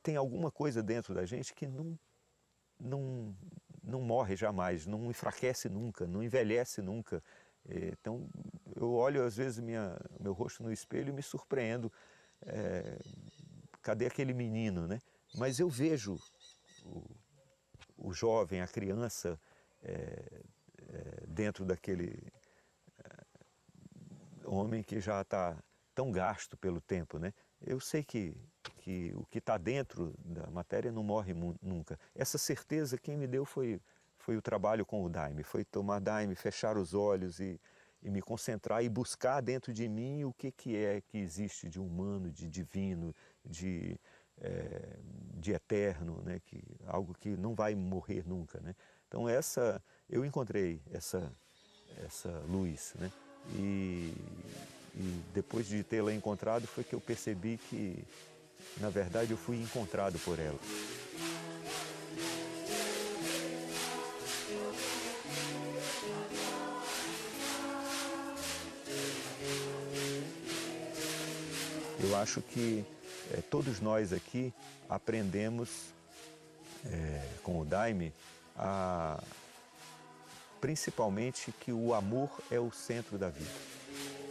tem alguma coisa dentro da gente que não morre jamais, não enfraquece nunca, não envelhece nunca. Então, eu olho às vezes meu rosto no espelho e me surpreendo. Cadê aquele menino, né? Mas eu vejo o jovem, a criança, dentro daquele homem que já está tão gasto pelo tempo, né? Eu sei que o que está dentro da matéria não morre nunca. Essa certeza quem me deu foi o trabalho com o Daime, foi tomar Daime, fechar os olhos e me concentrar e buscar dentro de mim o que é que existe de humano, de divino, de eterno, né? Algo que não vai morrer nunca, né? Então eu encontrei essa luz, né? E depois de tê-la encontrado foi que eu percebi que, na verdade, eu fui encontrado por ela. Eu acho que todos nós aqui aprendemos com o Daime principalmente que o amor é o centro da vida.